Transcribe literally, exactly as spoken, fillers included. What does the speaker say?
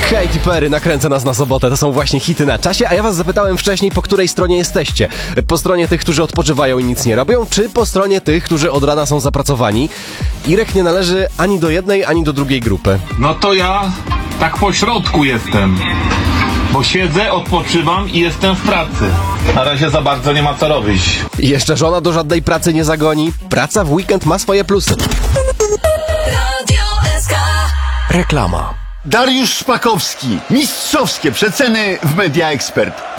Katy Perry nakręca nas na sobotę. To są właśnie hity na czasie, a ja was zapytałem wcześniej, po której stronie jesteście. Po stronie tych, którzy odpoczywają i nic nie robią, czy po stronie tych, którzy od rana są zapracowani? Irek nie należy ani do jednej, ani do drugiej grupy. No to ja tak po środku jestem. Bo siedzę, odpoczywam i jestem w pracy. Na razie za bardzo nie ma co robić. I jeszcze żona do żadnej pracy nie zagoni. Praca w weekend ma swoje plusy. Reklama. Dariusz Szpakowski. Mistrzowskie przeceny w Media Expert.